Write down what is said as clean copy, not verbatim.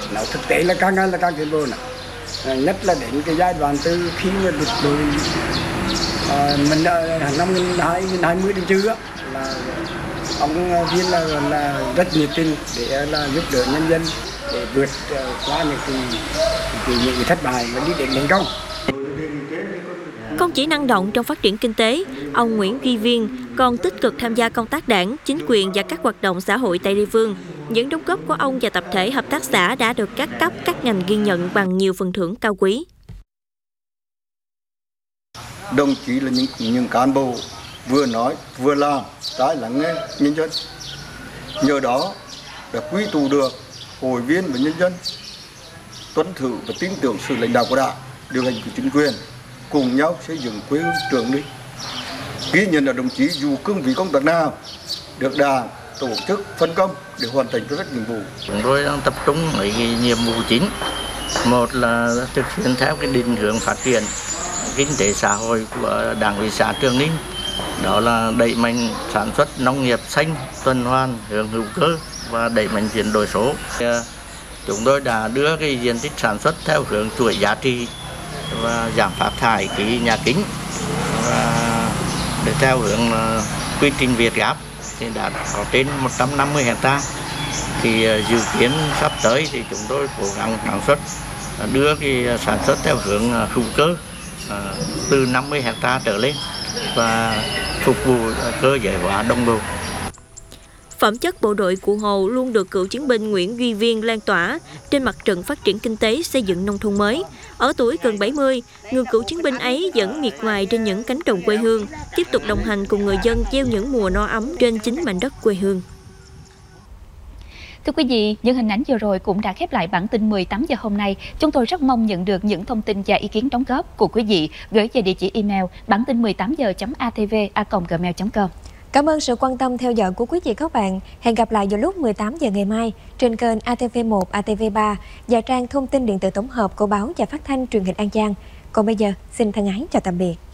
Nó thực tế là càng ngày là càng tiến bộ nữa. Nhất là đến cái giai đoạn từ khi mà được đội mình hàng năm 2020 đến chưa là ông Viên là rất nhiệt tình để là giúp đỡ nhân dân để vượt qua những cái thất bại và đi đến thành công. Không chỉ năng động trong phát triển kinh tế, ông Nguyễn Duy Viên còn tích cực tham gia công tác đảng, chính quyền và các hoạt động xã hội tại địa phương. Những đóng góp của ông và tập thể hợp tác xã đã được các cấp, các ngành ghi nhận bằng nhiều phần thưởng cao quý. Đồng chí là những cán bộ vừa nói vừa làm, trái lắng nghe nhân dân. Nhờ đó đã quy tụ được hội viên và nhân dân tuân thủ và tin tưởng sự lãnh đạo của Đảng, điều hành của chính quyền, cùng nhau xây dựng quê hương trường đi. Ghi nhận là đồng chí dù cương vị công tác nào được Đảng tổ chức phân công để hoàn thành các nhiệm vụ. Chúng tôi đang tập trung mấy cái nhiệm vụ chính. Một là thực hiện theo cái định hướng phát triển kinh tế xã hội của Đảng ủy xã Trường Ninh. Đó là đẩy mạnh sản xuất nông nghiệp xanh, tuần hoàn, hướng hữu cơ và đẩy mạnh chuyển đổi số. Chúng tôi đã đưa cái diện tích sản xuất theo hướng chuỗi giá trị và giảm phát thải khí nhà kính, và để theo hướng quy trình Việt Gáp thì đã có trên 150 hectare. Thì dự kiến sắp tới thì chúng tôi cố gắng sản xuất đưa cái sản xuất theo hướng hữu cơ từ 50 hectare trở lên và phục vụ cơ giới hóa đồng bộ. Phẩm chất bộ đội Cụ Hồ luôn được cựu chiến binh Nguyễn Duy Viên lan tỏa trên mặt trận phát triển kinh tế, xây dựng nông thôn mới. Ở tuổi gần 70, người cựu chiến binh ấy vẫn miệt mài trên những cánh đồng quê hương, tiếp tục đồng hành cùng người dân gieo những mùa no ấm trên chính mảnh đất quê hương. Thưa quý vị, những hình ảnh vừa rồi cũng đã khép lại bản tin 18 giờ hôm nay. Chúng tôi rất mong nhận được những thông tin và ý kiến đóng góp của quý vị gửi về địa chỉ email bản tin 18giờ.atv@gmail.com. Cảm ơn sự quan tâm theo dõi của quý vị các bạn. Hẹn gặp lại vào lúc 18 giờ ngày mai trên kênh ATV1, ATV3 và trang thông tin điện tử tổng hợp của báo và phát thanh truyền hình An Giang. Còn bây giờ, xin thân ái chào tạm biệt.